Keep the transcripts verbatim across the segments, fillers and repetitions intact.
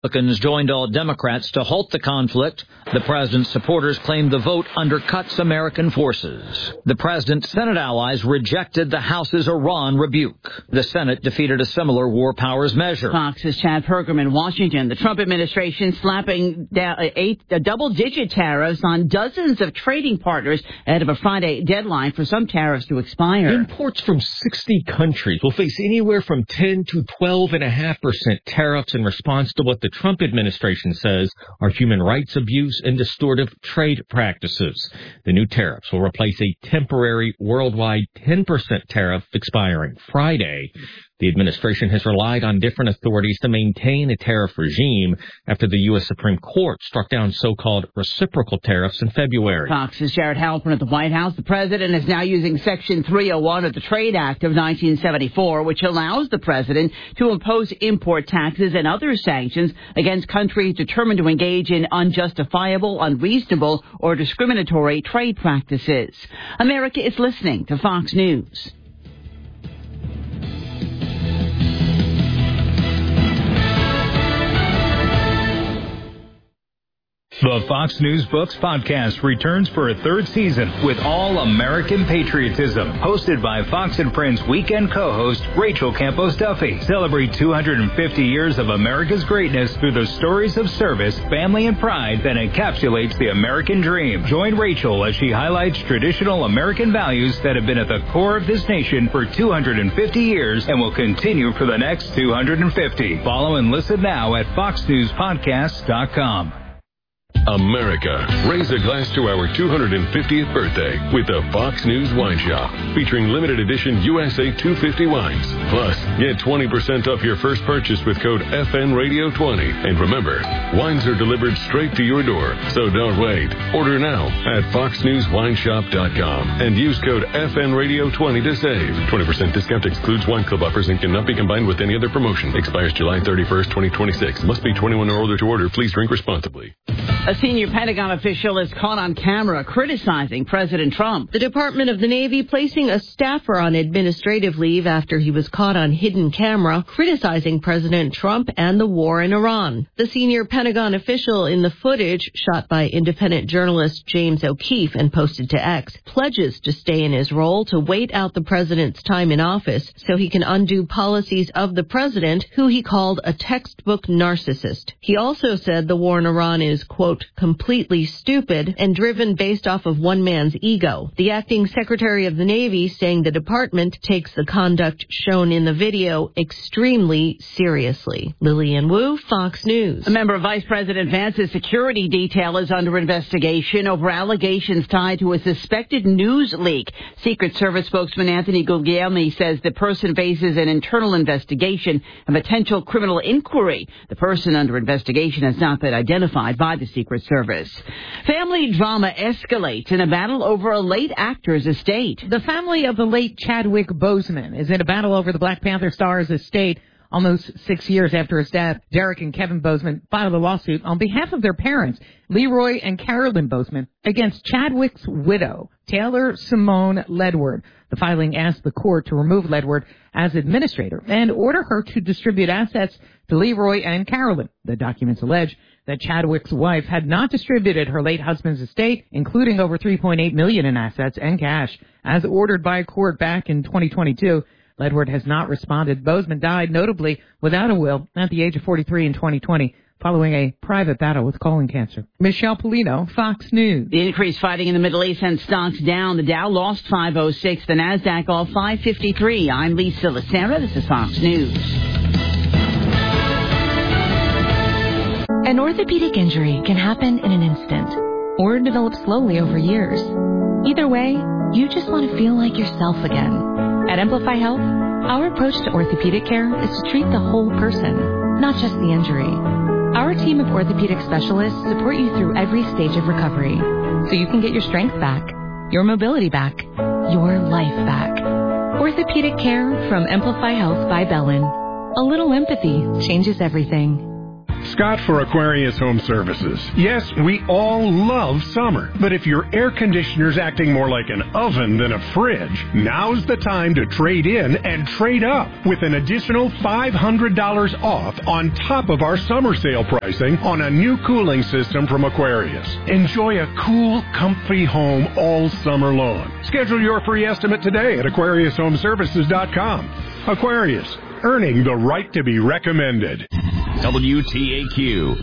Republicans joined all Democrats to halt the conflict. The president's supporters claimed the vote undercuts American forces. The president's Senate allies rejected the House's Iran rebuke. The Senate defeated a similar war powers measure. Fox's Chad Pergram in Washington. The Trump administration slapping down eight uh, double-digit tariffs on dozens of trading partners ahead of a Friday deadline for some tariffs to expire. Imports from sixty countries will face anywhere from ten to twelve point five percent tariffs in response to what the Trump administration says are human rights abuse and distortive trade practices. The new tariffs will replace a temporary worldwide ten percent tariff expiring Friday. The administration has relied on different authorities to maintain a tariff regime after the U S Supreme Court struck down so-called reciprocal tariffs in February. Fox's Jared Halpern at the White House. The president is now using Section three oh one of the Trade Act of nineteen seventy-four, which allows the president to impose import taxes and other sanctions against countries determined to engage in unjustifiable, unreasonable, or discriminatory trade practices. America is listening to Fox News. The Fox News Books podcast returns for a third season with all American patriotism. Hosted by Fox and Friends weekend co-host Rachel Campos Duffy. Celebrate two hundred fifty years of America's greatness through the stories of service, family, and pride that encapsulates the American dream. Join Rachel as she highlights traditional American values that have been at the core of this nation for two hundred fifty years and will continue for the next two hundred fifty. Follow and listen now at fox news podcast dot com. America, raise a glass to our two hundred fiftieth birthday with the Fox News Wine Shop, featuring limited edition U S A two fifty wines. Plus, get twenty percent off your first purchase with code F N Radio twenty. And remember, wines are delivered straight to your door, so don't wait. Order now at fox news wine shop dot com and use code F N Radio twenty to save. twenty percent discount excludes wine club offers and cannot be combined with any other promotion. Expires July thirty-first, twenty twenty-six. Must be twenty-one or older to order. Please drink responsibly. A senior Pentagon official is caught on camera criticizing President Trump. The Department of the Navy placing a staffer on administrative leave after he was caught on hidden camera criticizing President Trump and the war in Iran. The senior Pentagon official in the footage, shot by independent journalist James O'Keefe and posted to X, pledges to stay in his role to wait out the president's time in office so he can undo policies of the president, who he called a textbook narcissist. He also said the war in Iran is, quote, completely stupid and driven based off of one man's ego. The acting Secretary of the Navy saying the department takes the conduct shown in the video extremely seriously. Lillian Wu, Fox News. A member of Vice President Vance's security detail is under investigation over allegations tied to a suspected news leak. Secret Service spokesman Anthony Guglielmi says the person faces an internal investigation and potential criminal inquiry. The person under investigation has not been identified by the Secret Service. Family drama escalates in a battle over a late actor's estate. The family of the late Chadwick Boseman is in a battle over the Black Panther star's estate. Almost six years after his death, Derek and Kevin Boseman filed a lawsuit on behalf of their parents, Leroy and Carolyn Boseman, against Chadwick's widow, Taylor Simone Ledward. The filing asked the court to remove Ledward as administrator and order her to distribute assets to Leroy and Carolyn. The documents allege that Chadwick's wife had not distributed her late husband's estate, including over three point eight million dollars in assets and cash, as ordered by a court back in twenty twenty-two. Ledward has not responded. Boseman died, notably without a will, at the age of forty-three in twenty twenty, following a private battle with colon cancer. Michelle Polino, Fox News. The increased fighting in the Middle East sent stocks down. The Dow lost five oh six. The Nasdaq off five fifty-three. I'm Lisa Lacera. This is Fox News. An orthopedic injury can happen in an instant or develop slowly over years. Either way, you just want to feel like yourself again. At Amplify Health, our approach to orthopedic care is to treat the whole person, not just the injury. Our team of orthopedic specialists support you through every stage of recovery so you can get your strength back, your mobility back, your life back. Orthopedic care from Amplify Health by Bellin. A little empathy changes everything. Scott for Aquarius Home Services. Yes, we all love summer, but if your air conditioner's acting more like an oven than a fridge, now's the time to trade in and trade up with an additional five hundred dollars off on top of our summer sale pricing on a new cooling system from Aquarius. Enjoy a cool, comfy home all summer long. Schedule your free estimate today at aquarius home services dot com. Aquarius, earning the right to be recommended. W T A Q.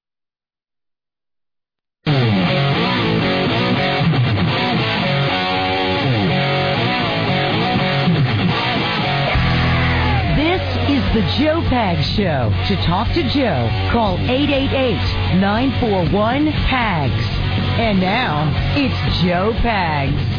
This is the Joe Pags Show. To talk to Joe, call eight eight eight, nine four one, P A G S. And now, it's Joe Pags.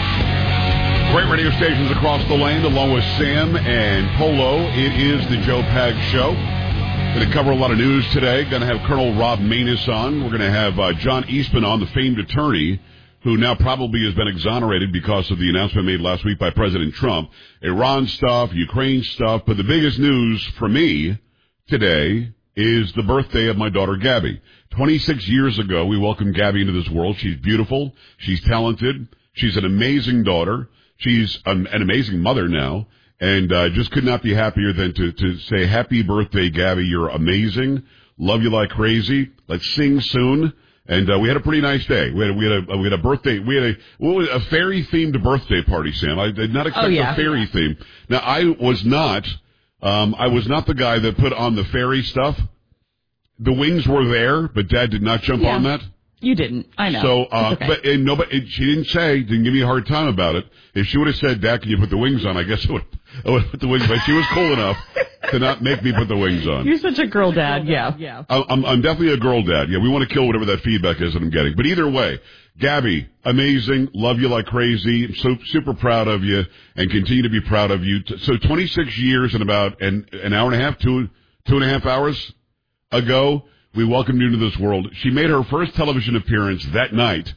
Great radio stations across the land, along with Sam and Polo. It is the Joe Pags Show. Going to cover a lot of news today. Going to have Colonel Rob Maness on. We're going to have uh, John Eastman on, the famed attorney, who now probably has been exonerated because of the announcement made last week by President Trump. Iran stuff, Ukraine stuff. But the biggest news for me today is the birthday of my daughter, Gabby. twenty-six years ago, we welcomed Gabby into this world. She's beautiful. She's talented. She's an amazing daughter. She's an, an amazing mother now, and uh, just could not be happier than to, to say, happy birthday, Gabby. You're amazing. Love you like crazy. Let's sing soon. And uh, we had a pretty nice day. We had, we had a we had a birthday. We had a what was a fairy themed birthday party, Sam. I did not expect oh, yeah. a fairy theme. Now I was not um, I was not the guy that put on the fairy stuff. The wings were there, but Dad did not jump yeah. on that. You didn't. I know. So, uh, okay. but and nobody. She didn't say. Didn't give me a hard time about it. If she would have said, "Dad, can you put the wings on?" I guess I would. I would put the wings. But she was cool enough to not make me put the wings on. You're such a girl dad. Yeah, yeah. I'm, I'm definitely a girl dad. Yeah, we want to kill whatever that feedback is that I'm getting. But either way, Gabby, amazing. Love you like crazy. I'm so super proud of you, and continue to be proud of you. So, twenty-six years and about an an hour and a half, two two and a half hours ago, we welcomed you into this world. She made her first television appearance that night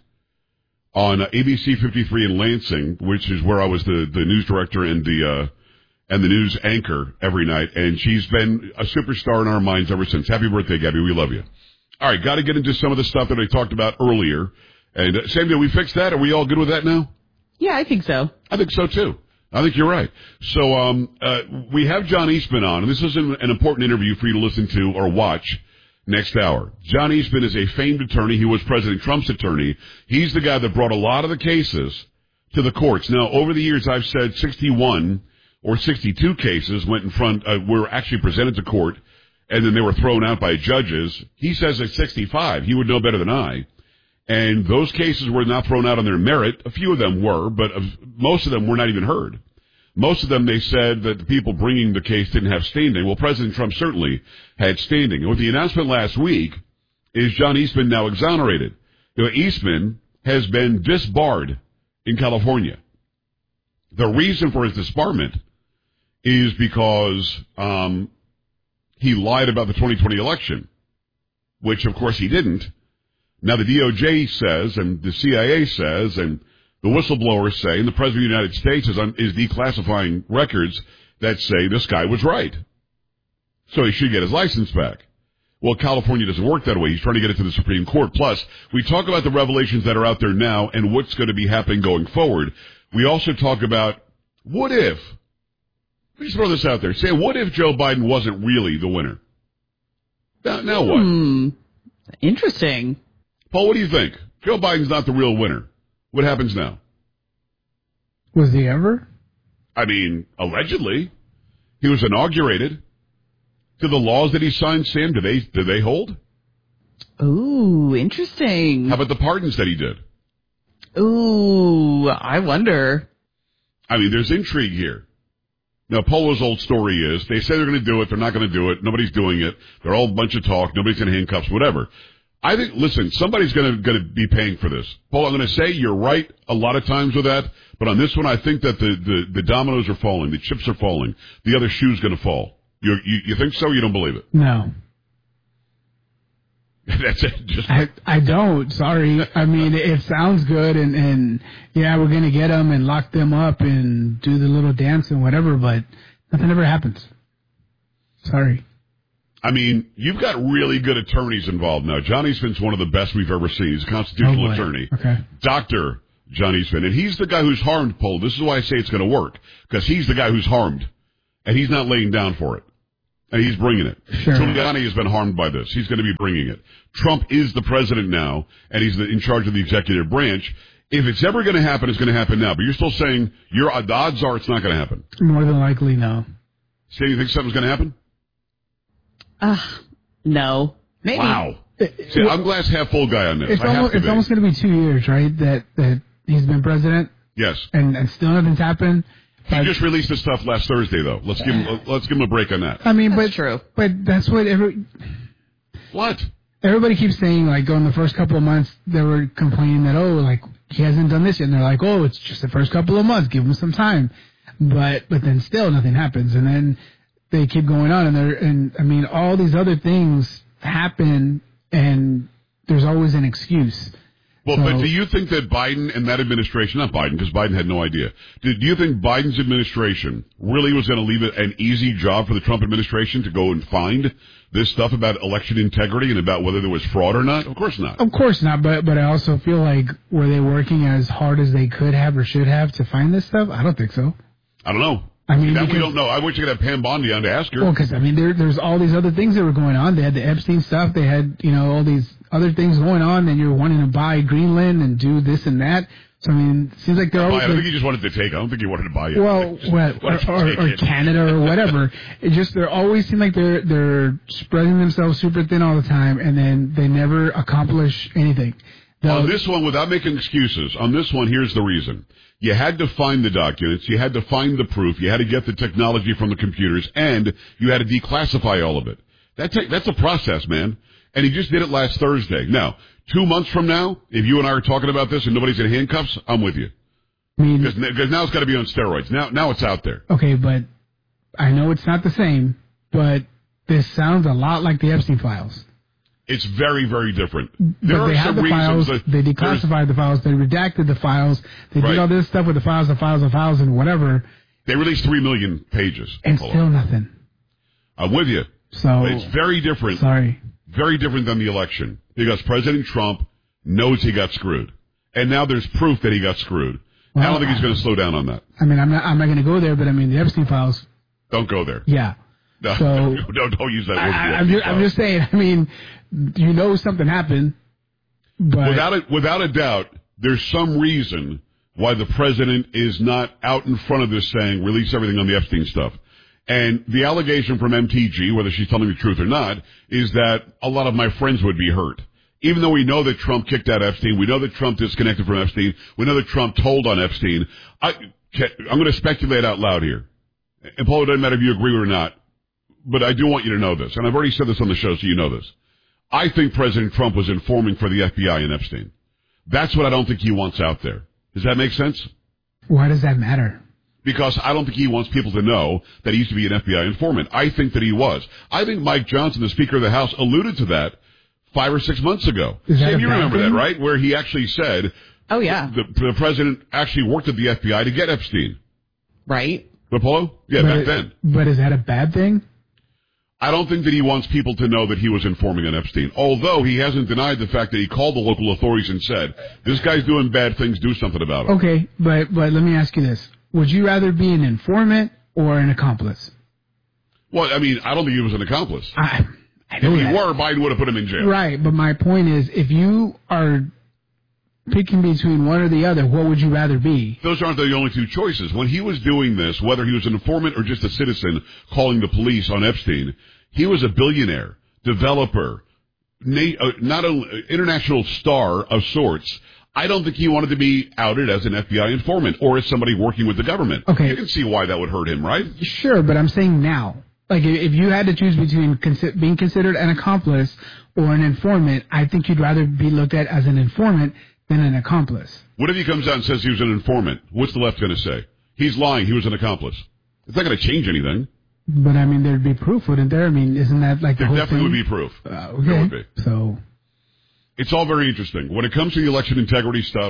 on A B C fifty-three in Lansing, which is where I was the, the news director and the uh, and the news anchor every night. And she's been a superstar in our minds ever since. Happy birthday, Gabby. We love you. All right, got to get into some of the stuff that I talked about earlier. And uh, Sam, did we fix that? Are we all good with that now? Yeah, I think so. I think so, too. I think you're right. So um, uh, we have John Eastman on, and this is an, an important interview for you to listen to or watch next hour. John Eastman is a famed attorney. He was President Trump's attorney. He's the guy that brought a lot of the cases to the courts. Now, over the years, I've said sixty-one or sixty-two cases went in front, uh, were actually presented to court, and then they were thrown out by judges. He says it's sixty-five. He would know better than I. And those cases were not thrown out on their merit. A few of them were, but most of them were not even heard. Most of them, they said that the people bringing the case didn't have standing. Well, President Trump certainly had standing. And with the announcement last week, is John Eastman now exonerated? You know, Eastman has been disbarred in California. The reason for his disbarment is because um, he lied about the twenty twenty election, which, of course, he didn't. Now, the D O J says, and the C I A says, and the whistleblowers say, and the President of the United States is, un, is declassifying records that say this guy was right. So he should get his license back. Well, California doesn't work that way. He's trying to get it to the Supreme Court. Plus, we talk about the revelations that are out there now and what's going to be happening going forward. We also talk about, what if, let me just throw this out there, say, what if Joe Biden wasn't really the winner? Now, now what? Hmm. Interesting. Paul, what do you think? Joe Biden's not the real winner. What happens now? Was he ever? I mean, allegedly. He was inaugurated. Do the laws that he signed, Sam, do they, do they hold? Ooh, interesting. How about the pardons that he did? Ooh, I wonder. I mean, there's intrigue here. Now, Polo's old story is, they say they're going to do it, they're not going to do it, nobody's doing it, they're all a bunch of talk, nobody's in handcuffs, whatever. I think, listen, somebody's going to going to be paying for this. Paul, I'm going to say you're right a lot of times with that, but on this one, I think that the, the, the dominoes are falling, the chips are falling, the other shoe's going to fall. You, you you think so or you don't believe it? No. That's it. Just... I, I don't. Sorry. I mean, it sounds good, and, and yeah, we're going to get them and lock them up and do the little dance and whatever, but nothing ever happens. Sorry. I mean, you've got really good attorneys involved now. John Eastman's one of the best we've ever seen. He's a constitutional oh, attorney. Okay. Doctor John Eastman. And he's the guy who's harmed, Paul. This is why I say it's going to work. Because he's the guy who's harmed. And he's not laying down for it. And he's bringing it. Sure. Giuliani has been harmed by this. He's going to be bringing it. Trump is the president now, and he's the, in charge of the executive branch. If it's ever going to happen, it's going to happen now. But you're still saying your the odds are it's not going to happen. More than likely, no. So you think something's going to happen? Uh, no. Maybe. Wow. See, I'm glass half full guy on this. It's I almost, have to it's almost going to be two years, right? That that he's been president. Yes. And and still nothing's happened. He just released this stuff last Thursday, though. Let's give him let's give him a break on that. I mean, that's but true. But that's what every. What? Everybody keeps saying, like, in the first couple of months, they were complaining that, oh, like, he hasn't done this yet. And they're like, oh, it's just the first couple of months. Give him some time. But but then still nothing happens. And then they keep going on. And, they're, and I mean, all these other things happen, and there's always an excuse. Well, so, but do you think that Biden and that administration, not Biden, because Biden had no idea, do, do you think Biden's administration really was going to leave it an easy job for the Trump administration to go and find this stuff about election integrity and about whether there was fraud or not? Of course not. Of course not, but but I also feel like, were they working as hard as they could have or should have to find this stuff? I don't think so. I don't know. I mean, that because, we don't know. I wish you could have Pam Bondi on to ask her. Well, because, I mean, there, there's all these other things that were going on. They had the Epstein stuff. They had, you know, all these other things going on, and you're wanting to buy Greenland and do this and that. So, I mean, it seems like they're always... I think he just wanted to take it. I don't think he wanted to buy it. Well, well or, or, or Canada or whatever. It just, they always seem like they're they're spreading themselves super thin all the time, and then they never accomplish anything. The, on this one, without making excuses, on this one, here's the reason. You had to find the documents, you had to find the proof, you had to get the technology from the computers, and you had to declassify all of it. That ta- that's a process, man. And he just did it last Thursday. Now, two months from now, if you and I are talking about this and nobody's in handcuffs, I'm with you. I mean, because now it's got to be on steroids. Now, now it's out there. Okay, but I know it's not the same, but this sounds a lot like the Epstein files. It's very, very different. There but are they have some the files, that they declassified the files, they redacted the files, they right. did all this stuff with the files, the files, the files, and whatever. They released three million pages. And still on. nothing. I'm with you. So but it's very different. Sorry. Very different than the election. Because President Trump knows he got screwed. And now there's proof that he got screwed. Well, I don't think he's going to slow down on that. I mean, I'm not, I'm not going to go there, but I mean, the Epstein files. Don't go there. Yeah. No, so, don't, don't, don't use that word. I, I'm, just, I'm just saying, I mean, you know something happened, but... Without a, without a doubt, there's some reason why the president is not out in front of this saying, release everything on the Epstein stuff. And the allegation from M T G, whether she's telling the truth or not, is that a lot of my friends would be hurt. Even though we know that Trump kicked out Epstein, we know that Trump disconnected from Epstein, we know that Trump told on Epstein. I, I'm going to speculate out loud here. And Paul, it doesn't matter if you agree with it or not, but I do want you to know this, and I've already said this on the show, so you know this. I think President Trump was informing for the F B I and Epstein. That's what I don't think he wants out there. Does that make sense? Why does that matter? Because I don't think he wants people to know that he used to be an F B I informant. I think that he was. I think Mike Johnson, the Speaker of the House, alluded to that five or six months ago. Sam, you remember thing? that, right? Where he actually said, "Oh yeah, the, the president actually worked at the F B I to get Epstein." Right. But Paulo? Yeah, but back it, then. But is that a bad thing? I don't think that he wants people to know that he was informing on Epstein, although he hasn't denied the fact that he called the local authorities and said, this guy's doing bad things, do something about it. Okay, but but let me ask you this. Would you rather be an informant or an accomplice? Well, I mean, I don't think he was an accomplice. I, I know if that. he were, Biden would have put him in jail. Right, but my point is, if you are picking between one or the other, what would you rather be? Those aren't the only two choices. When he was doing this, whether he was an informant or just a citizen calling the police on Epstein, he was a billionaire, developer, na- uh, not an international star of sorts. I don't think he wanted to be outed as an F B I informant or as somebody working with the government. Okay. You can see why that would hurt him, right? Sure, but I'm saying now. Like, if you had to choose between consi- being considered an accomplice or an informant, I think you'd rather be looked at as an informant than an accomplice. What if he comes out and says he was an informant? What's the left going to say? He's lying. He was an accomplice. It's not going to change anything. But, I mean, there'd be proof, wouldn't there? I mean, isn't that like the there whole definitely thing? would be proof. Uh, okay. There would be. So... It's all very interesting. When it comes to the election integrity stuff,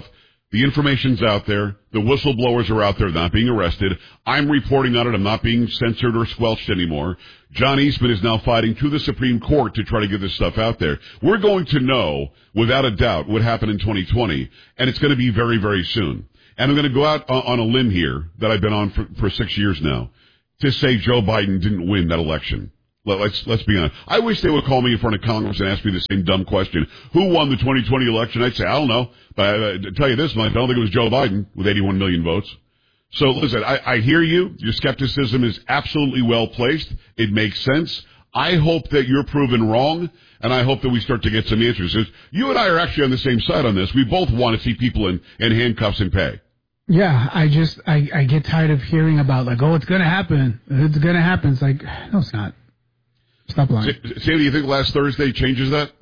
The information's out there. The whistleblowers are out there not being arrested. I'm reporting on it. I'm not being censored or squelched anymore. John Eastman is now fighting to the Supreme Court to try to get this stuff out there. We're going to know, without a doubt, what happened in twenty twenty, and it's going to be very, very soon. And I'm going to go out on a limb here that I've been on for, for six years now to say Joe Biden didn't win that election. Let's let's be honest. I wish they would call me in front of Congress and ask me the same dumb question. Who won the twenty twenty election? I'd say, I don't know. But I, I tell you this much, I don't think it was Joe Biden with eighty-one million votes. So listen, I, I hear you. Your skepticism is absolutely well placed. It makes sense. I hope that you're proven wrong, and I hope that we start to get some answers. You and I are actually on the same side on this. We both want to see people in, in handcuffs and pay. Yeah, I just, I, I get tired of hearing about, like, oh, it's going to happen. It's going to happen. It's like, no, it's not. Stop lying. Sandy, do you think last Thursday changes that?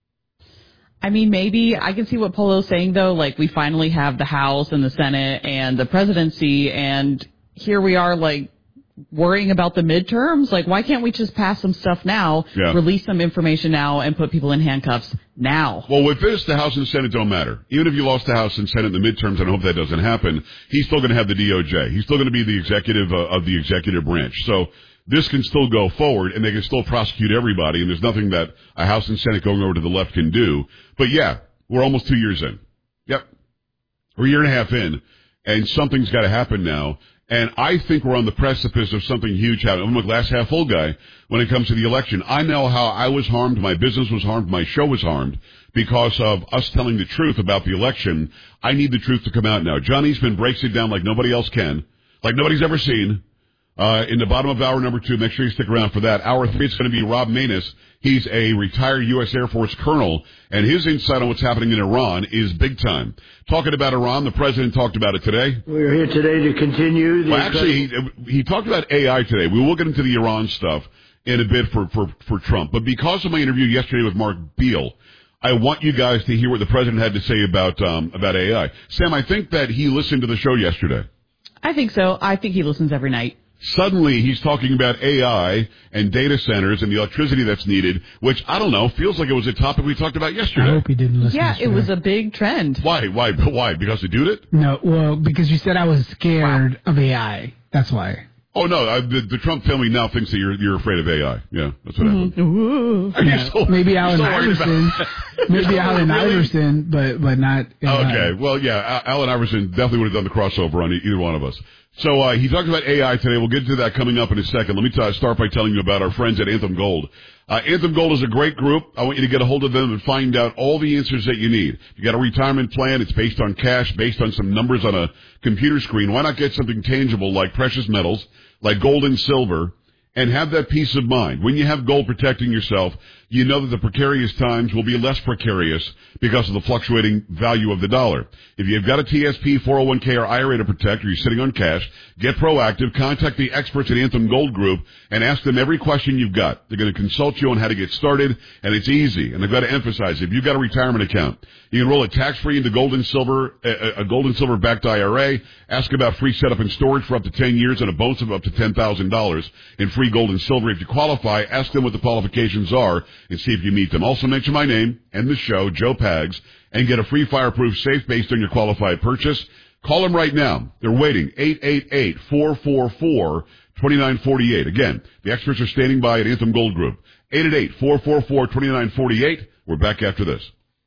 I mean, maybe. I can see what Polo's saying, though. Like, we finally have the House and the Senate and the presidency, and here we are, like, worrying about the midterms. Like, why can't we just pass some stuff now, yeah. release some information now, and put people in handcuffs now? Well, with this, the House and Senate don't matter. Even if you lost the House and Senate in the midterms, and I hope that doesn't happen, he's still going to have the D O J. He's still going to be the executive uh, of the executive branch. So this can still go forward, and they can still prosecute everybody, and there's nothing that a House and Senate going over to the left can do. But, yeah, we're almost two years in. Yep. We're a year and a half in, and something's got to happen now. And I think we're on the precipice of something huge happening. I'm a glass half full guy when it comes to the election. I know how I was harmed, my business was harmed, my show was harmed because of us telling the truth about the election. I need the truth to come out now. John Eastman breaks it down like nobody else can, like nobody's ever seen. Uh, in the bottom of hour number two, make sure you stick around for that. Hour three, it's going to be Rob Maness. He's a retired U S Air Force colonel, and his insight on what's happening in Iran is big time. Talking about Iran, the president talked about it today. We're here today to continue. The well, actually, he, he talked about A I today. We will get into the Iran stuff in a bit for, for, for Trump. But because of my interview yesterday with Mark Beal, I want you guys to hear what the president had to say about um, about A I. Sam, I think that he listened to the show yesterday. I think so. I think he listens every night. Suddenly, he's talking about A I and data centers and the electricity that's needed, which, I don't know, feels like it was a topic we talked about yesterday. I hope he didn't listen Yeah, yesterday. it was a big trend. Why? Why? Why? Because the dude it? No, well, because you said I was scared wow. of A I. That's why. Oh, no, I, the, the Trump family now thinks that you're you're afraid of A I. Yeah, that's what mm-hmm. happened. Yeah, so, maybe Allen Iverson. Maybe Allen really? Iverson, but, but not A I. Okay, well, yeah, Allen Iverson definitely would have done the crossover on either one of us. So uh, he talked about A I today. We'll get to that coming up in a second. Let me t- start by telling you about our friends at Anthem Gold. Uh, Anthem Gold is a great group. I want you to get a hold of them and find out all the answers that you need. You got a retirement plan. It's based on cash, based on some numbers on a computer screen. Why not get something tangible like precious metals, like gold and silver, and have that peace of mind? When you have gold protecting yourself, you know that the precarious times will be less precarious because of the fluctuating value of the dollar. If you've got a T S P, four oh one k, or I R A to protect, or you're sitting on cash, get proactive. Contact the experts at Anthem Gold Group and ask them every question you've got. They're going to consult you on how to get started, and it's easy. And I've got to emphasize, if you've got a retirement account, you can roll it tax-free into gold and silver, a, a gold and silver-backed I R A. Ask about free setup and storage for up to ten years and a bonus of up to ten thousand dollars in free gold and silver. If you qualify, ask them what the qualifications are and see if you meet them. Also mention my name and the show, Joe Pags, and get a free fireproof safe based on your qualified purchase. Call them right now. They're waiting. eight eight eight, four four four, two nine four eight. Again, the experts are standing by at Anthem Gold Group. eight eight eight, four four four, two nine four eight. We're back after this.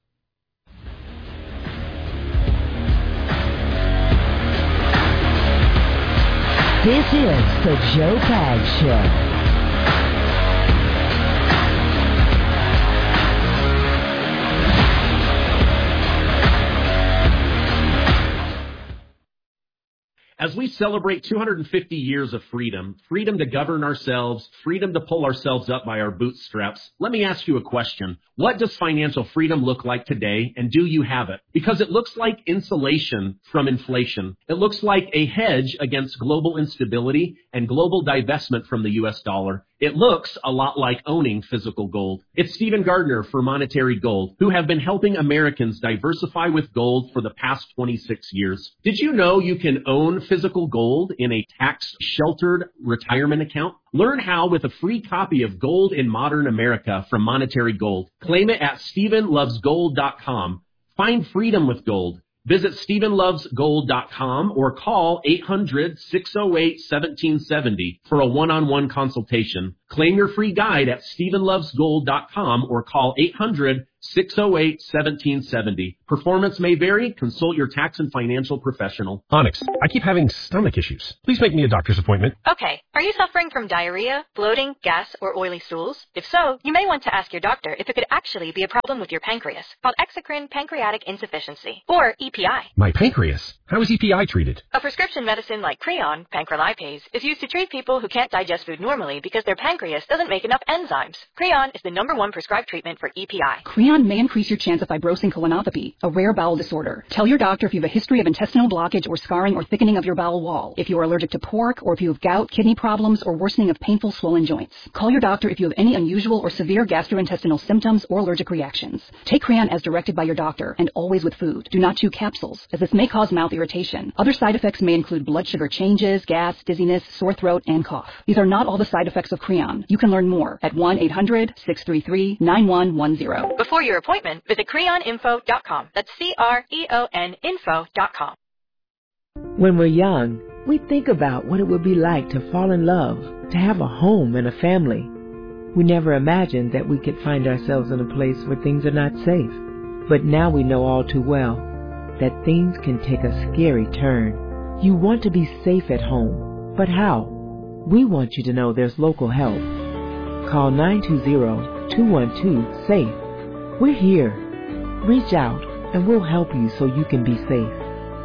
This is the Joe Pags Show. As we celebrate two hundred fifty years of freedom, freedom to govern ourselves, freedom to pull ourselves up by our bootstraps, let me ask you a question. What does financial freedom look like today, and do you have it? Because it looks like insulation from inflation. It looks like a hedge against global instability and global divestment from the U S dollar. It looks a lot like owning physical gold. It's Stephen Gardner for Monetary Gold, who have been helping Americans diversify with gold for the past twenty-six years. Did you know you can own physical gold in a tax-sheltered retirement account? Learn how with a free copy of Gold in Modern America from Monetary Gold. Claim it at Stephen Loves Gold dot com. Find freedom with gold. Visit Stephen Loves Gold dot com or call eight hundred, six oh eight, one seven seven oh for a one-on-one consultation. Claim your free guide at Stephen Loves Gold dot com or call eight hundred, six oh eight, one seven seven oh. Performance may vary. Consult your tax and financial professional. Onyx, I keep having stomach issues. Please make me a doctor's appointment. Okay. Are you suffering from diarrhea, bloating, gas, or oily stools? If so, you may want to ask your doctor if it could actually be a problem with your pancreas, called exocrine pancreatic insufficiency, or E P I. My pancreas? How is E P I treated? A prescription medicine like Creon, pancrelipase, is used to treat people who can't digest food normally because their pancreas doesn't make enough enzymes. Creon is the number one prescribed treatment for E P I. Creon may increase your chance of fibrosing colonopathy, a rare bowel disorder. Tell your doctor if you have a history of intestinal blockage or scarring or thickening of your bowel wall, if you are allergic to pork, or if you have gout, kidney problems, or worsening of painful swollen joints. Call your doctor if you have any unusual or severe gastrointestinal symptoms or allergic reactions. Take Creon as directed by your doctor, and always with food. Do not chew capsules, as this may cause mouth irritation. Other side effects may include blood sugar changes, gas, dizziness, sore throat, and cough. These are not all the side effects of Creon. You can learn more at one eight hundred, six three three, nine one one zero. Before your appointment, visit creon info dot com. That's C R E O N info dot com. When we're young, we think about what it would be like to fall in love, to have a home and a family. We never imagined that we could find ourselves in a place where things are not safe. But now we know all too well that things can take a scary turn. You want to be safe at home, but how? We want you to know there's local help. Call nine two zero, two one two, SAFE. We're here. Reach out and we'll help you so you can be safe.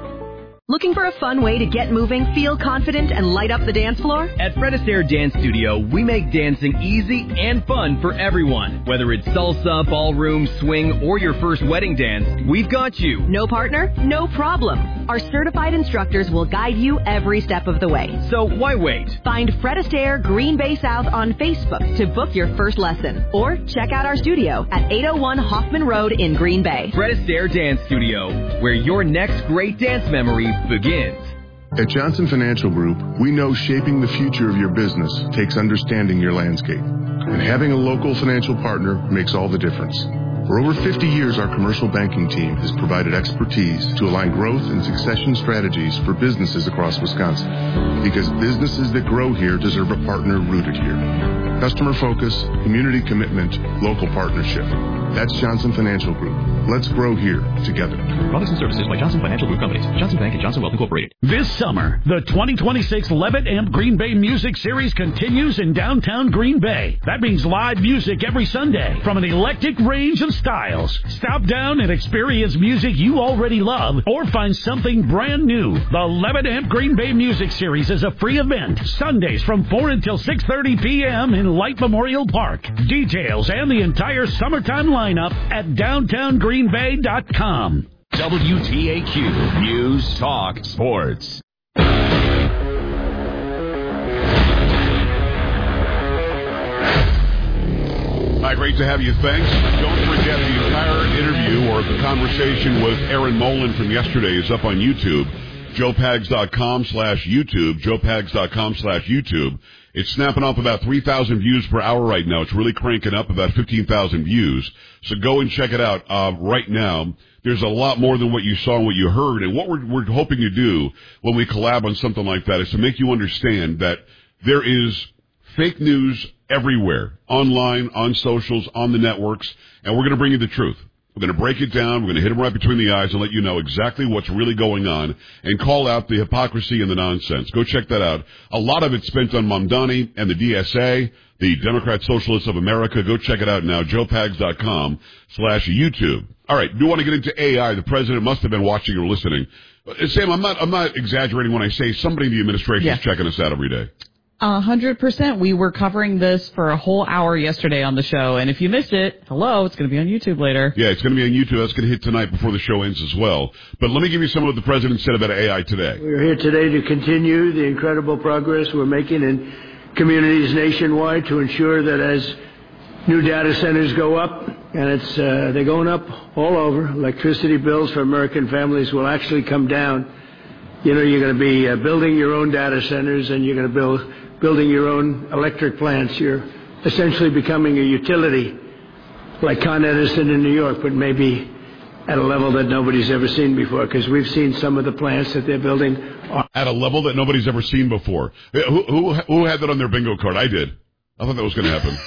Looking for a fun way to get moving, feel confident, and light up the dance floor? At Fred Astaire Dance Studio, we make dancing easy and fun for everyone. Whether it's salsa, ballroom, swing, or your first wedding dance, we've got you. No partner? No problem. Our certified instructors will guide you every step of the way. So why wait? Find Fred Astaire Green Bay South on Facebook to book your first lesson. Or check out our studio at eight oh one Hoffman Road in Green Bay. Fred Astaire Dance Studio, where your next great dance memory begins. At Johnson Financial Group, we know shaping the future of your business takes understanding your landscape. And having a local financial partner makes all the difference. For over fifty years, our commercial banking team has provided expertise to align growth and succession strategies for businesses across Wisconsin. Because businesses that grow here deserve a partner rooted here. Customer focus, community commitment, local partnership. That's Johnson Financial Group. Let's grow here together. Products and services by Johnson Financial Group Companies, Johnson Bank and Johnson Wealth Incorporated. This summer, the twenty twenty-six Levitt Amp Green Bay Music Series continues in downtown Green Bay. That means live music every Sunday from an eclectic range of styles. Stop down and experience music you already love or find something brand new. The Levitt Amp Green Bay Music Series is a free event, Sundays from four until six thirty p.m. in Light Memorial Park. Details and the entire summertime lineup at downtown green bay dot com. W T A Q News Talk Sports. Hi, great to have you. Thanks. Don't forget the entire interview or the conversation with Aaron Molan from yesterday is up on YouTube. joe pags dot com slash YouTube. joe pags dot com slash YouTube. It's snapping up about three thousand views per hour right now. It's really cranking up about fifteen thousand views. So go and check it out uh, right now. There's a lot more than what you saw and what you heard. And what we're, we're hoping to do when we collab on something like that is to make you understand that there is fake news everywhere, online, on socials, on the networks, and we're going to bring you the truth. We're going to break it down. We're going to hit them right between the eyes and let you know exactly what's really going on and call out the hypocrisy and the nonsense. Go check that out. A lot of it's spent on Mamdani and the D S A, the Democrat Socialists of America. Go check it out now, joe pags dot com slash YouTube. All right, do want to get into A I. The president must have been watching or listening. Sam, I'm not, I'm not exaggerating when I say somebody in the administration yeah. is checking us out every day. A hundred percent. We were covering this for a whole hour yesterday on the show, and if you missed it, hello, it's going to be on YouTube later. Yeah, it's going to be on YouTube. That's going to hit tonight before the show ends as well. But let me give you some of what the president said about A I today. We're here today to continue the incredible progress we're making in communities nationwide to ensure that as new data centers go up, and it's uh, they're going up all over, electricity bills for American families will actually come down. You know, you're going to be uh, building your own data centers, and you're going to build building your own electric plants. You're essentially becoming a utility like Con Edison in New York, but maybe at a level that nobody's ever seen before, because we've seen some of the plants that they're building. At a level that nobody's ever seen before. Who, who, who had that on their bingo card? I did. I thought that was going to happen.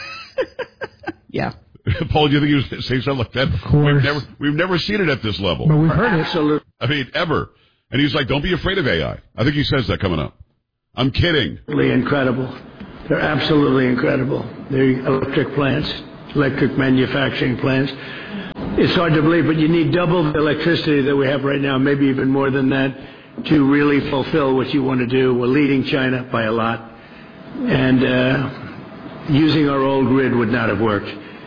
Yeah. Paul, do you think he was going to say something like that? Of course. We've never, we've never seen it at this level. But we've heard it. Absolutely. I mean, ever. And he's like, don't be afraid of A I. I think he says that coming up. I'm kidding. Incredible. They're absolutely incredible. They're electric plants, electric manufacturing plants. It's hard to believe, but you need double the electricity that we have right now, maybe even more than that, to really fulfill what you want to do. We're leading China by a lot. And uh, using our old grid would not have worked.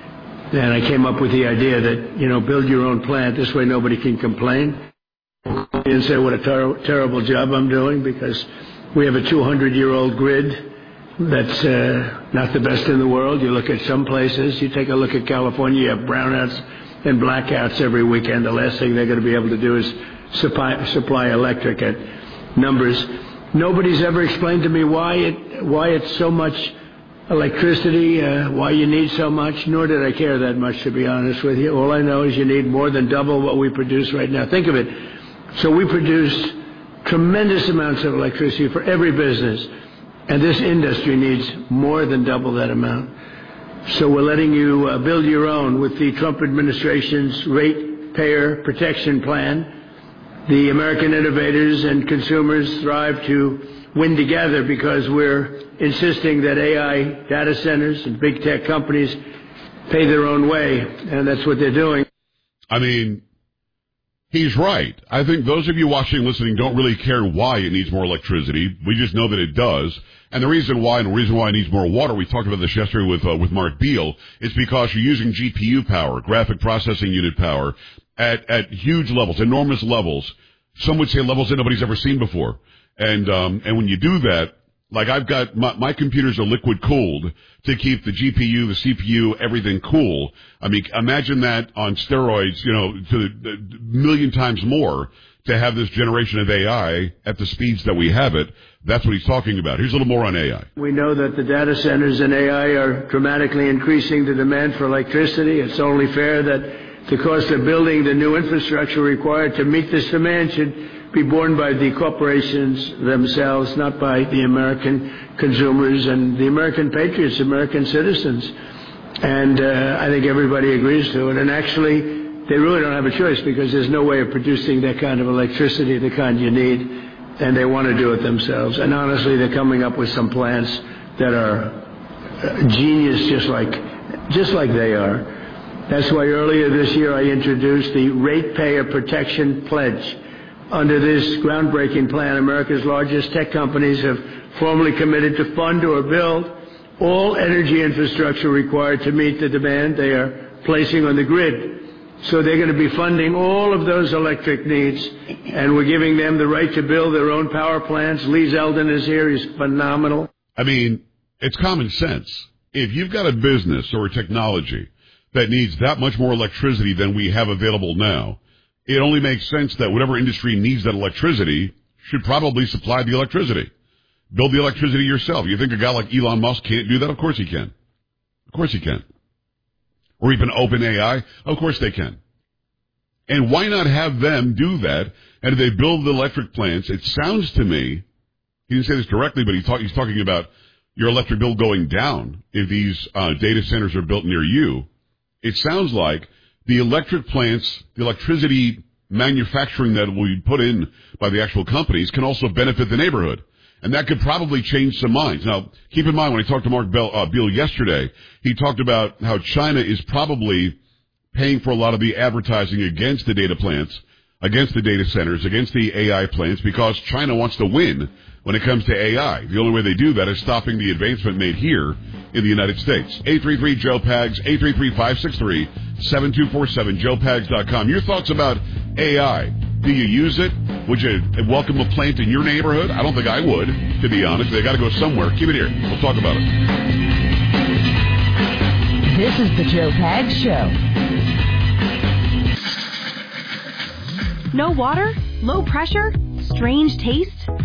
And I came up with the idea that, you know, build your own plant. This way nobody can complain and say what a ter- terrible job I'm doing, because we have a two hundred year old grid that's uh, not the best in the world. You look at some places, you take a look at California, you have brownouts and blackouts every weekend. The last thing they're going to be able to do is supply, supply electric at numbers. Nobody's ever explained to me why it why it's so much electricity, uh, why you need so much, nor did I care that much, to be honest with you. All I know is you need more than double what we produce right now. Think of it. So we produce tremendous amounts of electricity for every business, and this industry needs more than double that amount. So we're letting you uh, build your own with the Trump administration's ratepayer protection plan. The American innovators and consumers thrive to win together because we're insisting that A I data centers and big tech companies pay their own way, and that's what they're doing. I mean, he's right. I think those of you watching and listening don't really care why it needs more electricity. We just know that it does. And the reason why, and the reason why it needs more water, we talked about this yesterday with uh, with Mark Beal, is because you're using G P U power, graphic processing unit power, at, at huge levels, enormous levels. Some would say levels that nobody's ever seen before. And um, and when you do that, like I've got, my, my computers are liquid cooled to keep the G P U, the C P U, everything cool. I mean, imagine that on steroids, you know, to the million times more to have this generation of A I at the speeds that we have it. That's what he's talking about. Here's a little more on A I. We know that the data centers and A I are dramatically increasing the demand for electricity. It's only fair that the cost of building the new infrastructure required to meet this demand should be borne by the corporations themselves, not by the American consumers and the American patriots, American citizens. And uh, I think everybody agrees to it. And actually, they really don't have a choice, because there's no way of producing that kind of electricity, the kind you need, and they want to do it themselves. And honestly, they're coming up with some plans that are genius, just like just like they are. That's why earlier this year I introduced the Ratepayer Protection Pledge. Under this groundbreaking plan, America's largest tech companies have formally committed to fund or build all energy infrastructure required to meet the demand they are placing on the grid. So they're going to be funding all of those electric needs, and we're giving them the right to build their own power plants. Lee Zeldin is here. He's phenomenal. I mean, it's common sense. If you've got a business or a technology that needs that much more electricity than we have available now, it only makes sense that whatever industry needs that electricity should probably supply the electricity. Build the electricity yourself. You think a guy like Elon Musk can't do that? Of course he can. Of course he can. Or even OpenAI? Of course they can. And why not have them do that? And if they build the electric plants, it sounds to me, he didn't say this directly, but he talk, he's talking about your electric bill going down if these uh, data centers are built near you. It sounds like the electric plants, the electricity manufacturing that will be put in by the actual companies can also benefit the neighborhood. And that could probably change some minds. Now, keep in mind, when I talked to Mark Bell, uh, Beal yesterday, he talked about how China is probably paying for a lot of the advertising against the data plants, against the data centers, against the A I plants, because China wants to win when it comes to A I. The only way they do that is stopping the advancement made here in the United States. eight three three, Joe Pags, eight three three, five six three, seven two four seven, joe pags dot com. Your thoughts about A I. Do you use it? Would you welcome a plant in your neighborhood? I don't think I would, to be honest. They got to go somewhere. Keep it here. We'll talk about it. This is the Joe Pags Show. No water? Low pressure? Strange taste?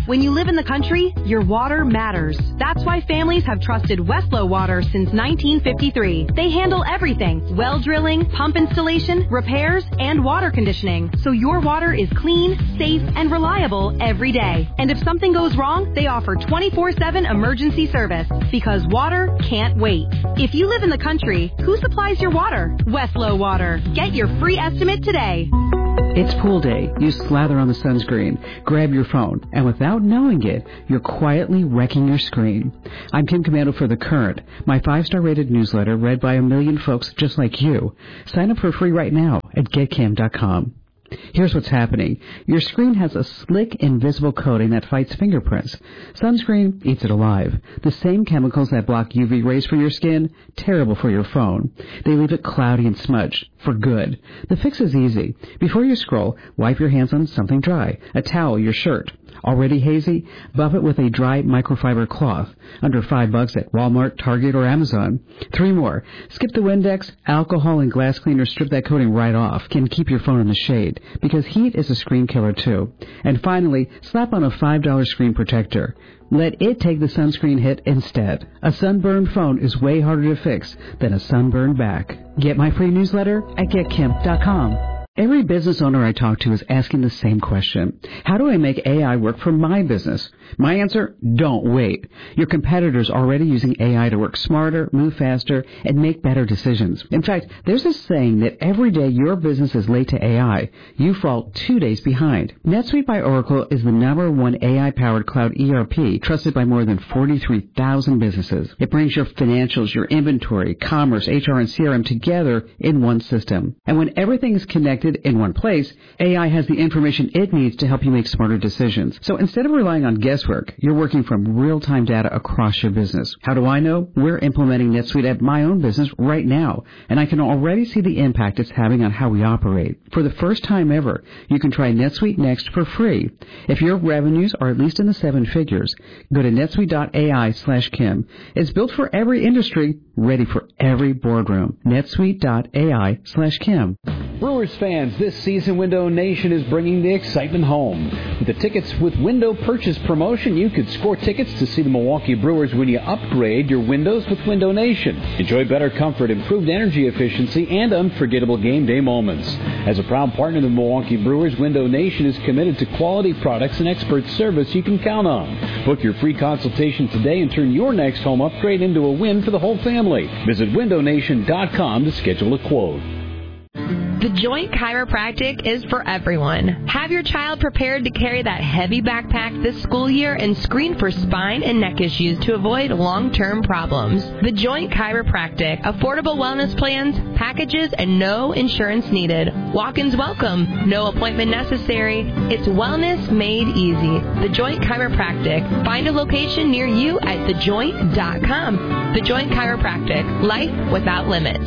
When you live in the country, your water matters. That's why families have trusted Westlow Water since nineteen fifty-three. They handle everything: well drilling, pump installation, repairs, and water conditioning. So your water is clean, safe, and reliable every day. And if something goes wrong, they offer twenty-four seven emergency service, because water can't wait. If you live in the country, who supplies your water? Westlow Water. Get your free estimate today. It's pool day. You slather on the sunscreen, grab your phone, and without knowing it, you're quietly wrecking your screen. I'm Kim Commando for The Current, my five-star rated newsletter read by a million folks just like you. Sign up for free right now at get kim dot com. Here's what's happening. Your screen has a slick, invisible coating that fights fingerprints. Sunscreen eats it alive. The same chemicals that block U V rays for your skin, terrible for your phone. They leave it cloudy and smudged, for good. The fix is easy. Before you scroll, wipe your hands on something dry, a towel, your shirt. Already hazy? Buff it with a dry microfiber cloth. Under five bucks at Walmart, Target, or Amazon. Three more. Skip the Windex. Alcohol and glass cleaner strip that coating right off. Can keep your phone in the shade, because heat is a screen killer too. And finally, slap on a five dollar screen protector. Let it take the sunscreen hit instead. A sunburned phone is way harder to fix than a sunburned back. Get my free newsletter at get kim dot com. Every business owner I talk to is asking the same question. How do I make A I work for my business? My answer, don't wait. Your competitors are already using A I to work smarter, move faster, and make better decisions. In fact, there's a saying that every day your business is late to A I, you fall two days behind. NetSuite by Oracle is the number one A I-powered cloud E R P trusted by more than forty-three thousand businesses. It brings your financials, your inventory, commerce, H R, and C R M together in one system. And when everything is connected in one place, A I has the information it needs to help you make smarter decisions. So instead of relying on guesswork, you're working from real-time data across your business. How do I know? We're implementing NetSuite at my own business right now, and I can already see the impact it's having on how we operate. For the first time ever, you can try NetSuite Next for free. If your revenues are at least in the seven figures, go to netsuite dot A I slash Kim. It's built for every industry, ready for every boardroom. netsuite dot A I slash Kim. Brewers fans, this season Window Nation is bringing the excitement home. With the Tickets with Window purchase promotion, you could score tickets to see the Milwaukee Brewers when you upgrade your windows with Window Nation. Enjoy better comfort, improved energy efficiency, and unforgettable game day moments. As a proud partner of the Milwaukee Brewers, Window Nation is committed to quality products and expert service you can count on. Book your free consultation today and turn your next home upgrade into a win for the whole family. Visit window nation dot com to schedule a quote. The Joint Chiropractic is for everyone. Have your child prepared to carry that heavy backpack this school year and screen for spine and neck issues to avoid long-term problems. The Joint Chiropractic. Affordable wellness plans, packages, and no insurance needed. Walk-ins welcome. No appointment necessary. It's wellness made easy. The Joint Chiropractic. Find a location near you at the joint dot com. The Joint Chiropractic. Life without limits.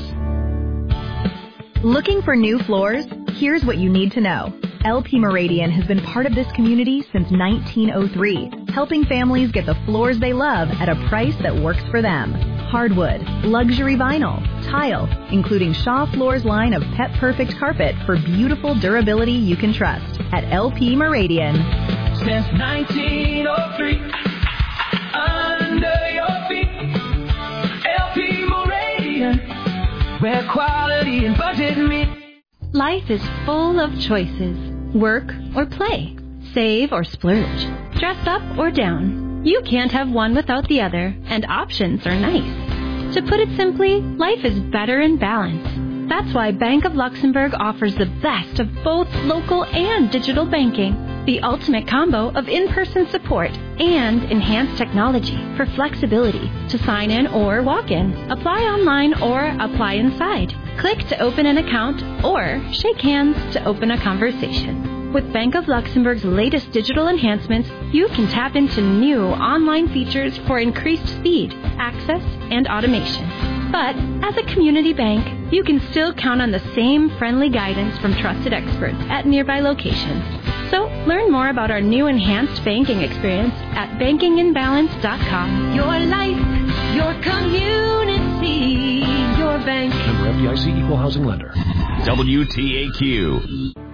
Looking for new floors? Here's what you need to know. L P Meridian has been part of this community since nineteen oh three, helping families get the floors they love at a price that works for them. Hardwood, luxury vinyl, tile, including Shaw Floors line of Pet Perfect carpet for beautiful durability you can trust at L P Meridian. Since nineteen oh three, under your feet, L P Meridian. Where quality and budget meet. Life is full of choices. Work or play. Save or splurge. Dress up or down. You can't have one without the other, and options are nice. To put it simply, life is better in balance. That's why Bank of Luxembourg offers the best of both local and digital banking. The ultimate combo of in-person support and enhanced technology for flexibility to sign in or walk in, apply online or apply inside, click to open an account, or shake hands to open a conversation. With Bank of Luxembourg's latest digital enhancements, you can tap into new online features for increased speed, access, and automation. But as a community bank, you can still count on the same friendly guidance from trusted experts at nearby locations. So learn more about our new enhanced banking experience at banking in balance dot com. Your life, your community, your bank. Member F D I C Equal Housing Lender. W T A Q.